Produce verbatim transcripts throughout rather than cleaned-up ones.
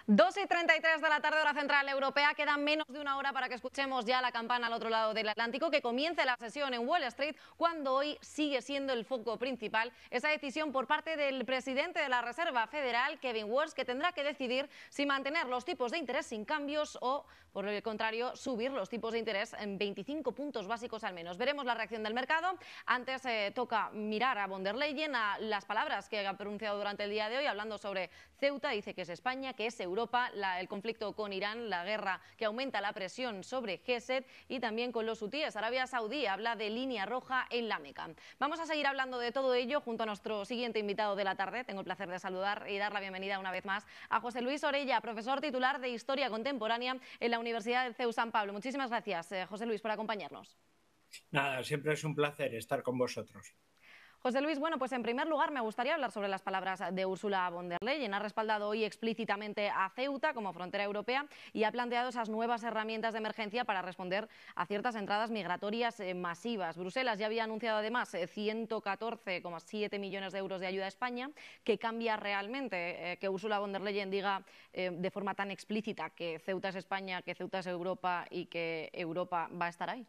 dos y treinta y tres de la tarde, hora central europea. Queda menos de una hora para que escuchemos ya la campana al otro lado del Atlántico, que comience la sesión en Wall Street, cuando hoy sigue siendo el foco principal esa decisión por parte del presidente de la Reserva Federal, Kevin Walsh, que tendrá que decidir si mantener los tipos de interés sin cambios o, por el contrario, subir los tipos de interés en veinticinco puntos básicos al menos. Veremos la reacción del mercado. Antes eh, toca mirar a von der Leyen, a las palabras que ha pronunciado durante el día de hoy, hablando sobre Ceuta. Dice que es España, que es Europa, la, el conflicto con Irán, la guerra que aumenta la presión sobre Gesed y también con los hutíes. Arabia Saudí habla de línea roja en la Meca. Vamos a seguir hablando de todo ello junto a nuestro siguiente invitado de la tarde. Tengo el placer de saludar y dar la bienvenida una vez más a José Luis Orella, profesor titular de Historia Contemporánea en la Universidad del C E U San Pablo. Muchísimas gracias, eh, José Luis, por acompañarnos. Nada, siempre es un placer estar con vosotros. José Luis, bueno, pues en primer lugar me gustaría hablar sobre las palabras de Ursula von der Leyen. Ha respaldado hoy explícitamente a Ceuta como frontera europea y ha planteado esas nuevas herramientas de emergencia para responder a ciertas entradas migratorias eh, masivas. Bruselas ya había anunciado además eh, ciento catorce coma siete millones de euros de ayuda a España. ¿Qué cambia realmente eh, que Ursula von der Leyen diga eh, de forma tan explícita que Ceuta es España, que Ceuta es Europa y que Europa va a estar ahí?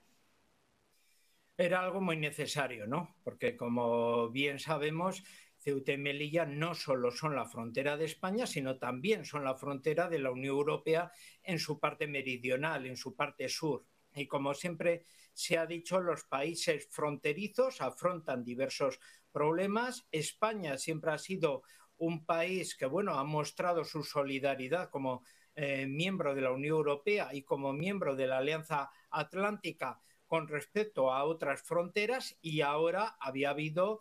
Era algo muy necesario, ¿no? Porque, como bien sabemos, Ceuta y Melilla no solo son la frontera de España, sino también son la frontera de la Unión Europea en su parte meridional, en su parte sur. Y como siempre se ha dicho, los países fronterizos afrontan diversos problemas. España siempre ha sido un país que, bueno, ha mostrado su solidaridad como eh, miembro de la Unión Europea y como miembro de la Alianza Atlántica con respecto a otras fronteras, y ahora había habido,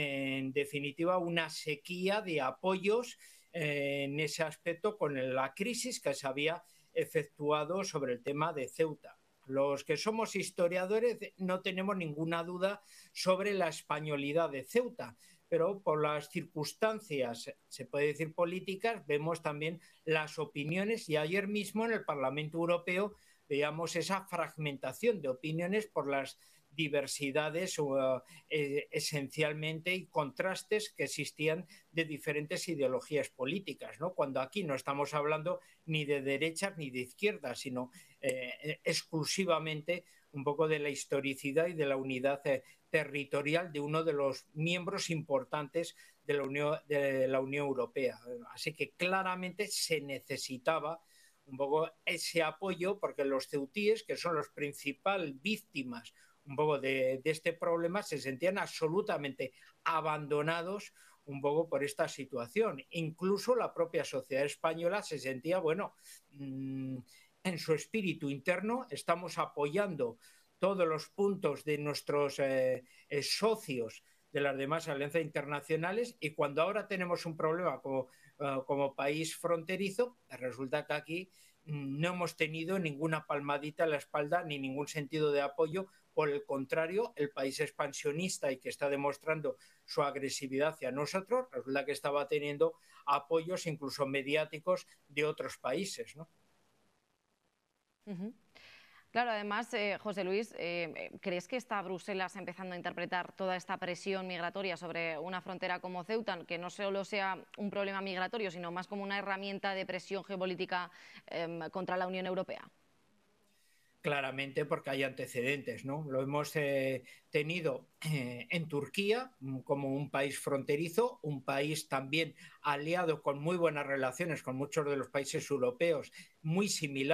en definitiva, una sequía de apoyos eh, en ese aspecto con la crisis que se había efectuado sobre el tema de Ceuta. Los que somos historiadores no tenemos ninguna duda sobre la españolidad de Ceuta, pero por las circunstancias, se puede decir políticas, vemos también las opiniones, y ayer mismo en el Parlamento Europeo veamos esa fragmentación de opiniones por las diversidades uh, eh, esencialmente y contrastes que existían de diferentes ideologías políticas, ¿no? Cuando aquí no estamos hablando ni de derechas ni de izquierdas, sino eh, exclusivamente un poco de la historicidad y de la unidad eh, territorial de uno de los miembros importantes de la Unión, de la Unión Europea. Así que claramente se necesitaba un poco ese apoyo, porque los ceutíes, que son las principales víctimas un poco de, de este problema, se sentían absolutamente abandonados un poco por esta situación. Incluso la propia sociedad española se sentía, bueno, mmm, en su espíritu interno estamos apoyando todos los puntos de nuestros eh, eh, socios de las demás alianzas internacionales, y cuando ahora tenemos un problema como, uh, como país fronterizo, resulta que aquí no hemos tenido ninguna palmadita en la espalda ni ningún sentido de apoyo. Por el contrario, el país expansionista y que está demostrando su agresividad hacia nosotros, resulta que estaba teniendo apoyos incluso mediáticos de otros países, ¿no? Uh-huh. Claro, además, eh, José Luis, eh, ¿crees que está Bruselas empezando a interpretar toda esta presión migratoria sobre una frontera como Ceuta, que no solo sea un problema migratorio, sino más como una herramienta de presión geopolítica eh, contra la Unión Europea? Claramente, porque hay antecedentes, ¿no? Lo hemos eh, tenido eh, en Turquía como un país fronterizo, un país también aliado con muy buenas relaciones con muchos de los países europeos, muy similar